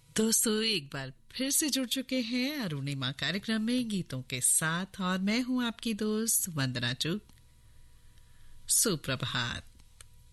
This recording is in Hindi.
दोस्तों एक बार फिर से जुड़ चुके हैं अरुणिमा कार्यक्रम में गीतों के साथ और मैं हूं आपकी दोस्त वंदना चुग। सुप्रभात।